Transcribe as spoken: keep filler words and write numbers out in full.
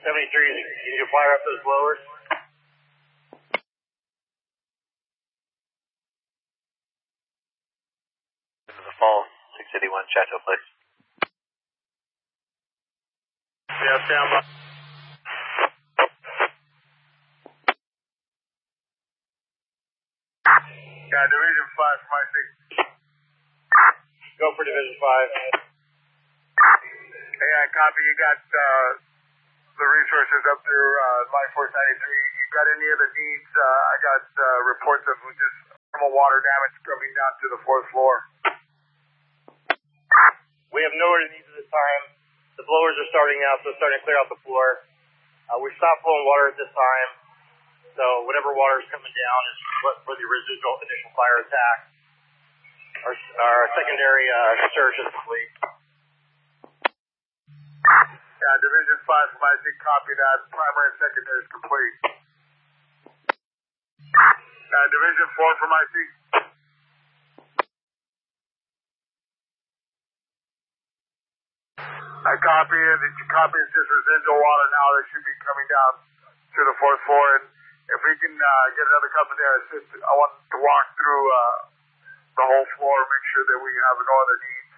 seventy-three, you need to fire up those blowers. This is a fall, six eighty-one, Chateau Place. Yeah, stand by. Yeah, Division five for my six. Go for Division five. Hey, I copy. You got uh, the resources up through uh, Life Force ninety-three. You got any other needs? Uh, I got uh, reports of just normal water damage coming down to the fourth floor. We have no other needs at this time. The blowers are starting out, so it's starting to clear out the floor. Uh, we stopped flowing water at this time, so whatever water is coming down is what for the residual initial fire attack. Our, our secondary uh, search is complete. Yeah, Division five for my six, copy that. Primary and secondary is complete. Uh, Division four for my six. I copy it. The copy is just residual water now that should be coming down to the fourth floor. And if we can uh, get another company to assist, I want to walk through uh, the whole floor, make sure that we have no other needs.